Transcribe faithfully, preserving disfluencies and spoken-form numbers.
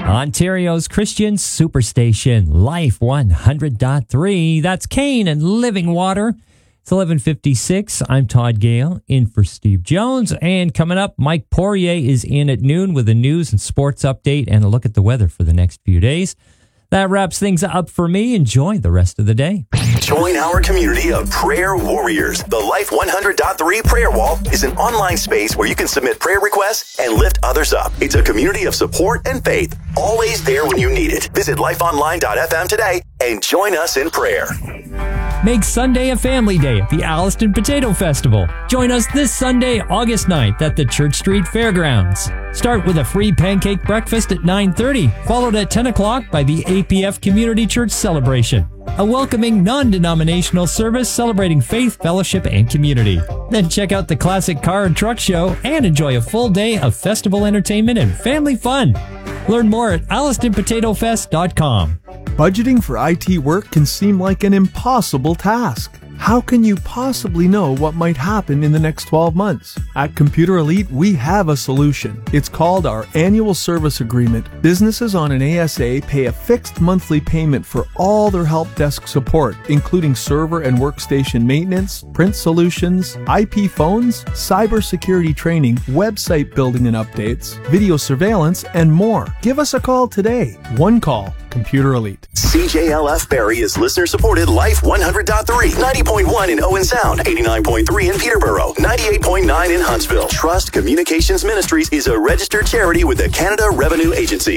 Ontario's Christian Superstation, Life one hundred point three. That's Kane and Living Water. It's eleven fifty-six. I'm Todd Gale, in for Steve Jones. And coming up, Mike Poirier is in at noon with a news and sports update and a look at the weather for the next few days. That wraps things up for me. Enjoy the rest of the day. Join our community of prayer warriors. The Life one hundred point three Prayer Wall is an online space where you can submit prayer requests and lift others up. It's a community of support and faith, always there when you need it. Visit life online dot f m today and join us in prayer. Make Sunday a family day at the Alliston Potato Festival. Join us this Sunday, August ninth at the Church Street Fairgrounds. Start with a free pancake breakfast at nine thirty, followed at ten o'clock by the A P F Community Church Celebration, a welcoming non-denominational service celebrating faith, fellowship, and community. Then check out the Classic Car and Truck Show and enjoy a full day of festival entertainment and family fun. Learn more at alliston potato fest dot com. Budgeting for I T work can seem like an impossible task. How can you possibly know what might happen in the next twelve months? At Computer Elite, we have a solution. It's called our Annual Service Agreement. Businesses on an A S A pay a fixed monthly payment for all their help desk support, including server and workstation maintenance, print solutions, I P phones, cybersecurity training, website building and updates, video surveillance, and more. Give us a call today. One call. Computer Elite. C J L F Barrie is listener-supported Life one hundred point three, ninety point one in Owen Sound, eighty-nine point three in Peterborough, ninety-eight point nine in Huntsville. Trust Communications Ministries is a registered charity with the Canada Revenue Agency.